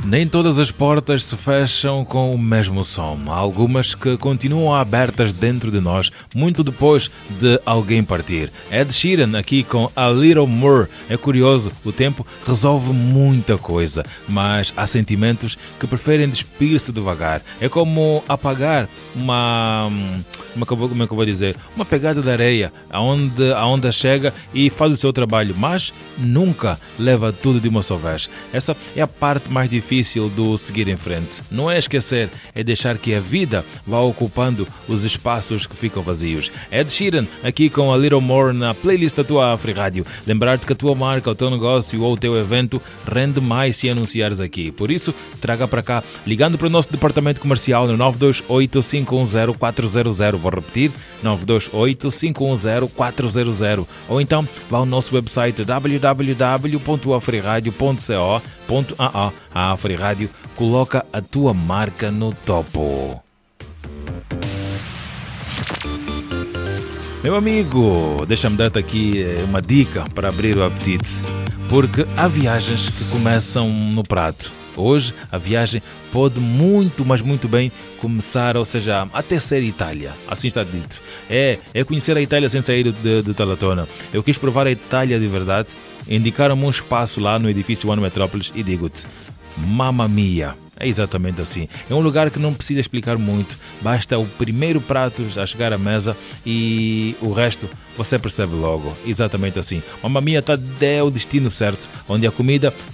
Nem todas as portas se fecham com o mesmo som. Há algumas que continuam abertas dentro de nós, muito depois de alguém partir. Ed Sheeran aqui com A Little More. É curioso, o tempo resolve muita coisa, mas há sentimentos que preferem despir-se devagar. É como apagar como é que eu vou dizer? Uma pegada de areia, aonde a onda chega e faz o seu trabalho, mas nunca leva tudo de uma só vez. Essa é a parte mais difícil do seguir em frente. Não é esquecer, é deixar que a vida vá ocupando os espaços que ficam vazios. Ed Sheeran aqui com A Little More na playlist da tua AfriRádio. Lembrar-te que a tua marca, o teu negócio ou o teu evento rende mais se anunciares aqui. Por isso, traga para cá, ligando para o nosso departamento comercial no 928-510-400. Vou repetir, 928-510-400. Ou então vá ao nosso website www.afriradio.co.aa. A AfriRádio coloca a tua marca no topo. Meu amigo, deixa-me dar-te aqui uma dica para abrir o apetite, porque há viagens que começam no prato. Hoje a viagem pode muito, mas muito bem começar, ou seja, até ser Itália, assim está dito. É conhecer a Itália sem sair de Talatona. Eu quis provar a Itália de verdade, indicaram-me um espaço lá no edifício One Metrópolis e digo-te, mamma mia! É exatamente assim. É um lugar que não precisa explicar muito. Basta o primeiro prato a chegar à mesa e o resto você percebe logo. Exatamente assim. Mamma mia, é o destino certo, onde a comida